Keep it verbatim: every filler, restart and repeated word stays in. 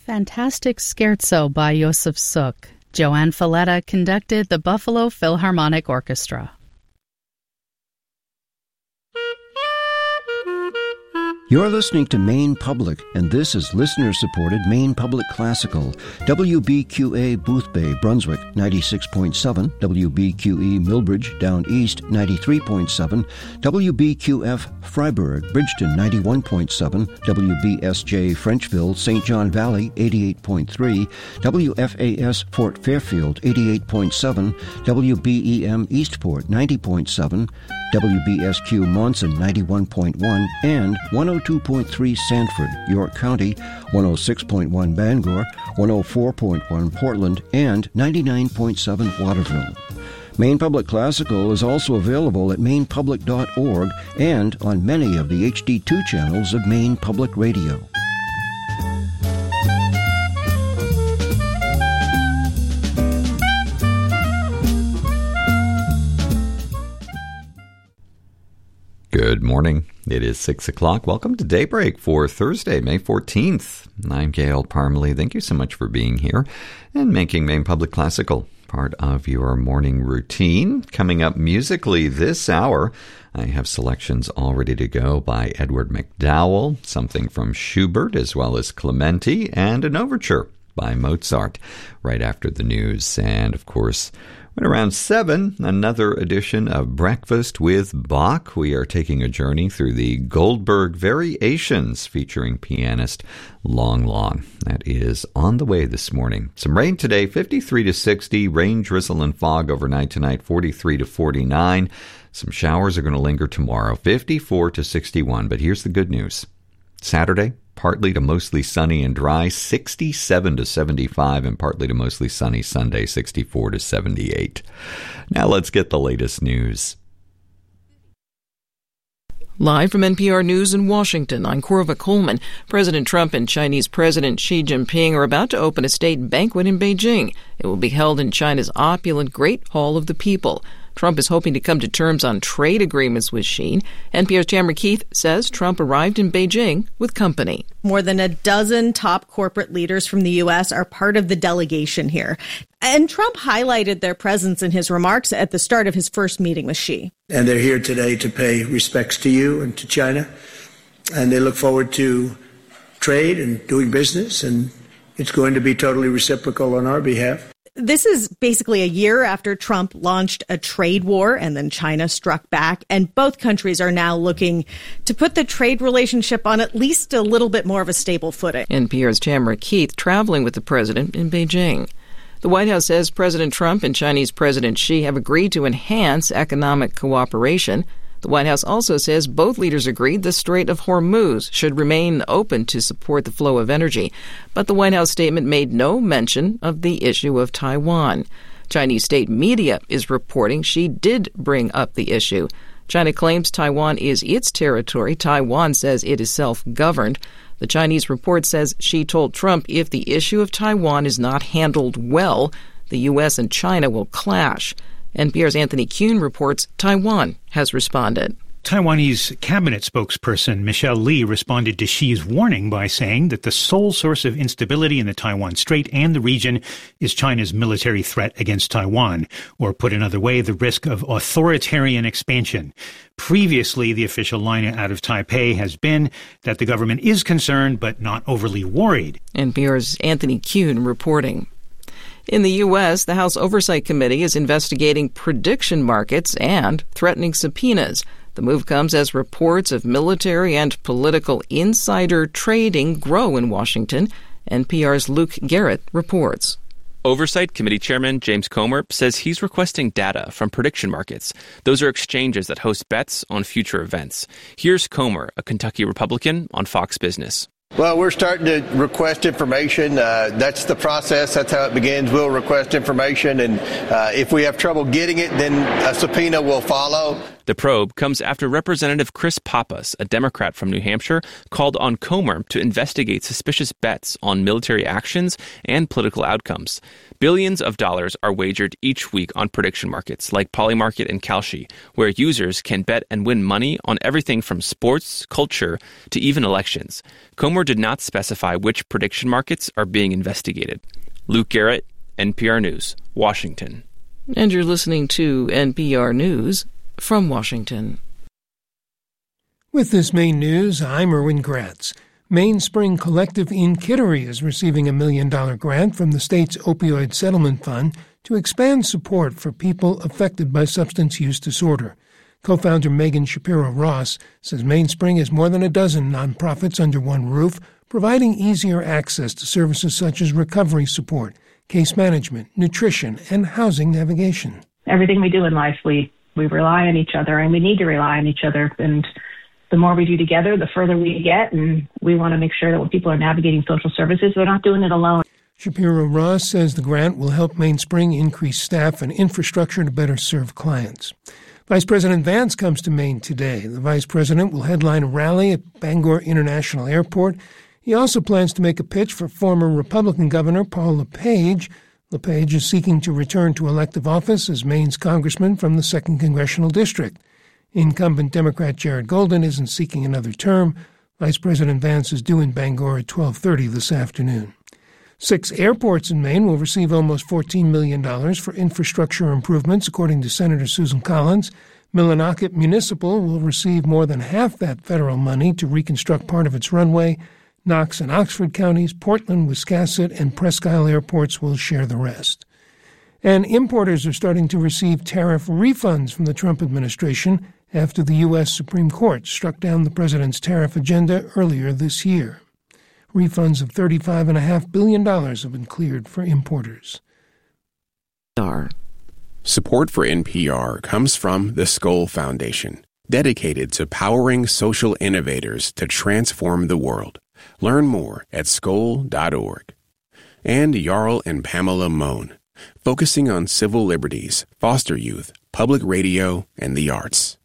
fantastic scherzo by Josef Suk. Joanne Falletta conducted the Buffalo Philharmonic Orchestra. You're listening to Maine Public, and this is listener-supported Maine Public Classical. W B Q A Boothbay, Brunswick, ninety-six point seven. W B Q E Millbridge, Down East, ninety-three point seven. W B Q F Freiburg, Bridgeton, ninety-one point seven. W B S J Frenchville, Saint John Valley, eighty-eight point three. W F A S Fort Fairfield, eighty-eight point seven. W B E M Eastport, ninety point seven. W B S Q Monson, ninety-one point one, and one oh two point three Sanford, York County, one oh six point one Bangor, one oh four point one Portland, and ninety-nine point seven Waterville. Maine Public Classical is also available at maine public dot org and on many of the H D two channels of Maine Public Radio. Good morning. It is six o'clock. Welcome to Daybreak for Thursday, May fourteenth. I'm Gail Parmalee. Thank you so much for being here and making Maine Public Classical part of your morning routine. Coming up musically this hour, I have selections all ready to go by Edward MacDowell, something from Schubert as well as Clementi, and an overture by Mozart right after the news. And, of course, at around seven, another edition of Breakfast with Bach. We are taking a journey through the Goldberg Variations featuring pianist Long Long. That is on the way this morning. Some rain today, fifty-three to sixty. Rain, drizzle, and fog overnight tonight, forty-three to forty-nine. Some showers are going to linger tomorrow, fifty-four to sixty-one. But here's the good news. Saturday, partly to mostly sunny and dry, sixty-seven to seventy-five, and partly to mostly sunny Sunday, sixty-four to seventy-eight. Now let's get the latest news. Live from N P R News in Washington, I'm Corva Coleman. President Trump and Chinese President Xi Jinping are about to open a state banquet in Beijing. It will be held in China's opulent Great Hall of the People. Trump is hoping to come to terms on trade agreements with Xi. N P R's Tamara Keith says Trump arrived in Beijing with company. More than a dozen top corporate leaders from the U S are part of the delegation here. And Trump highlighted their presence in his remarks at the start of his first meeting with Xi. And they're here today to pay respects to you and to China. And they look forward to trade and doing business. And it's going to be totally reciprocal on our behalf. This is basically a year after Trump launched a trade war and then China struck back. And both countries are now looking to put the trade relationship on at least a little bit more of a stable footing. N P R's Tamara Keith traveling with the president in Beijing. The White House says President Trump and Chinese President Xi have agreed to enhance economic cooperation. The White House also says both leaders agreed the Strait of Hormuz should remain open to support the flow of energy. But the White House statement made no mention of the issue of Taiwan. Chinese state media is reporting Xi did bring up the issue. China claims Taiwan is its territory. Taiwan says it is self-governed. The Chinese report says Xi told Trump if the issue of Taiwan is not handled well, the U S and China will clash. N P R's Anthony Kuhn reports Taiwan has responded. Taiwanese cabinet spokesperson Michelle Lee responded to Xi's warning by saying that the sole source of instability in the Taiwan Strait and the region is China's military threat against Taiwan, or put another way, the risk of authoritarian expansion. Previously, the official line out of Taipei has been that the government is concerned but not overly worried. N P R's Anthony Kuhn reporting. In the U S, the House Oversight Committee is investigating prediction markets and threatening subpoenas. The move comes as reports of military and political insider trading grow in Washington. N P R's Luke Garrett reports. Oversight Committee Chairman James Comer says he's requesting data from prediction markets. Those are exchanges that host bets on future events. Here's Comer, a Kentucky Republican, on Fox Business. Well, we're starting to request information. Uh, that's the process. That's how it begins. We'll request information, and uh, if we have trouble getting it, then a subpoena will follow. The probe comes after Representative Chris Pappas, a Democrat from New Hampshire, called on Comer to investigate suspicious bets on military actions and political outcomes. Billions of dollars are wagered each week on prediction markets like Polymarket and Kalshi, where users can bet and win money on everything from sports, culture, to even elections. Comer did not specify which prediction markets are being investigated. Luke Garrett, N P R News, Washington. And you're listening to N P R News from Washington. With this Maine news, I'm Erwin Gratz. Mainspring Collective in Kittery is receiving a million-dollar grant from the state's opioid settlement fund to expand support for people affected by substance use disorder. Co-founder Megan Shapiro-Ross says Mainspring has more than a dozen nonprofits under one roof, providing easier access to services such as recovery support, case management, nutrition, and housing navigation. Everything we do in life, we, we rely on each other, and we need to rely on each other. And the more we do together, the further we get, and we want to make sure that when people are navigating social services, they're not doing it alone. Shapiro-Ross says the grant will help Mainspring increase staff and infrastructure to better serve clients. Vice President Vance comes to Maine today. The vice president will headline a rally at Bangor International Airport. He also plans to make a pitch for former Republican Governor Paul LePage. LePage is seeking to return to elective office as Maine's congressman from the second Congressional District. Incumbent Democrat Jared Golden isn't seeking another term. Vice President Vance is due in Bangor at twelve thirty this afternoon. Six airports in Maine will receive almost fourteen million dollars for infrastructure improvements, according to Senator Susan Collins. Millinocket Municipal will receive more than half that federal money to reconstruct part of its runway. Knox and Oxford counties, Portland, Wiscasset, and Presque Isle airports will share the rest. And importers are starting to receive tariff refunds from the Trump administration after the U S Supreme Court struck down the president's tariff agenda earlier this year. Refunds of thirty-five point five billion dollars have been cleared for importers. Support for N P R comes from the Skoll Foundation, dedicated to powering social innovators to transform the world. Learn more at skoll dot org. And Jarl and Pamela Mohn, focusing on civil liberties, foster youth, public radio, and the arts.